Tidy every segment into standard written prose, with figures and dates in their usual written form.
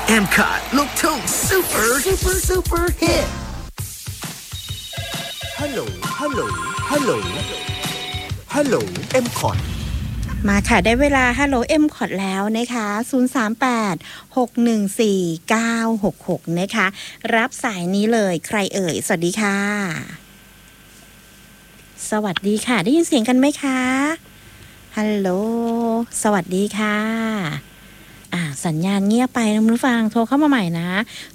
M-Cut ลูกทุ่ง Super Hit ฮัลโหล M-Cut มาค่ะได้เวลา Hello M-Cut แล้วนะคะ038-614-966นะคะรับสายนี้เลยใครเอ่ยสวัสดีค่ะสวัสดีค่ะได้ยินเสียงกันไหมคะฮัลโหลสวัสดีค่ะสัญญาณเงียบไปนะคุณผู้ฟังโทรเข้ามาใหม่นะ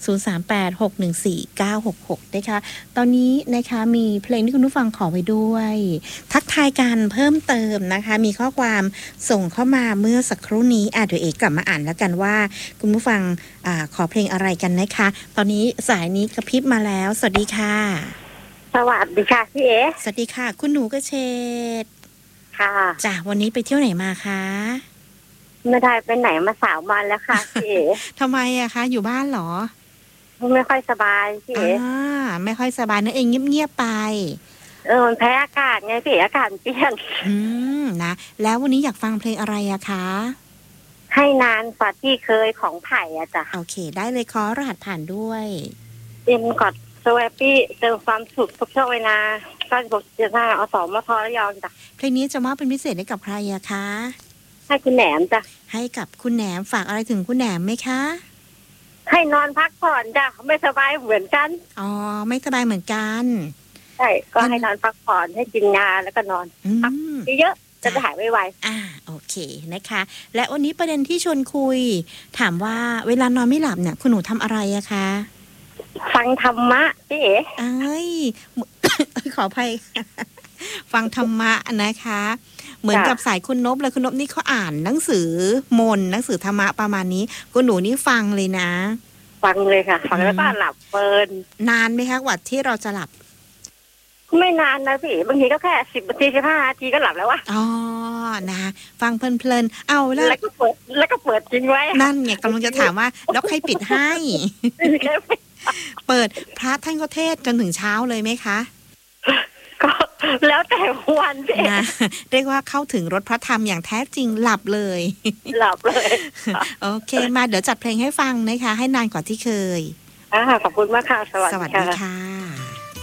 038-614-966นะคะตอนนี้นะคะมีเพลงที่คุณผู้ฟังขอไว้ด้วยทักทายกันเพิ่มเติมนะคะมีข้อความส่งเข้ามาเมื่อสักครู่นี้เดี๋ยวเอกกลับมาอ่านแล้วกันว่าคุณผู้ฟังขอเพลงอะไรกันนะคะตอนนี้สายนี้กระพริบมาแล้วสวัสดีค่ะสวัสดีค่ะพี่เอ๋สวัสดีค่ะคุณหนูกระเชษค่ะจ้ะวันนี้ไปเที่ยวไหนมาคะไม่ได้ไปไหนมา3 วันแล้วค่ะพี่เอ๋ทำไมอะคะอยู่บ้านเหรอไม่ค่อยสบายพี่เอ๋ไม่ค่อยสบายนั่นเองเงียบๆไปมันแพ้อากาศไงพี่เอ๋อากาศเปลี่ยนนะแล้ววันนี้อยากฟังเพลงอะไรอะคะให้นานกว่าที่เคยของไผ่อะจ้ะโอเคได้เลยขอรหัสผ่านด้วยกดสวัสดีเติมความสุขทุกช่วงเวลา96.5 อสมทระยองจ้ะเพลงนี้จะมอบเป็นพิเศษให้กับใครอะคะให้คุณแหนมจ้ะให้กับคุณแหนมฝากอะไรถึงคุณแหนมไหมคะให้นอนพักผ่อนจ้ะไม่สบายเหมือนกันไม่สบายเหมือนกันใช่ก็ให้นอนพักผ่อนให้กินยาแล้วก็นอนพักเยอะๆจะได้หายไวๆโอเคนะคะและวันนี้ประเด็นที่ชวนคุยถามว่าเวลานอนไม่หลับเนี่ยคุณหนูทำอะไรอะคะฟังธรรมะพี่เอ๋ขออภัยฟังธรรมะนะคะเหมือนกับสายคุณนพเลยคุณนพนี่เขาอ่านหนังสือมนต์หนังสือธรรมะประมาณนี้คุณหนูนี่ฟังเลยนะฟังเลยค่ะฟังแล้วก็หลับเพลินนานไหมคะกว่าที่เราจะหลับไม่นานนะพี่บางทีก็แค่10 นาที15 นาทีก็หลับแล้ววะนะฟังเพลินๆเอาแล้วก็เปิดทิ้งไว้นั่นไงกำลังจะถามว่าแล้วใครปิดให้เปิดพระท่านก็เทศจนถึงเช้าเลยไหมคะก็แล้วแต่วันนะเรียกว่าเข้าถึงรสพระธรรมอย่างแท้จริงหลับเลยโอเคมาเดี๋ยวจัดเพลงให้ฟังนะคะให้นานกว่าที่เคยขอบคุณมากค่ะสวัสดีค่ะ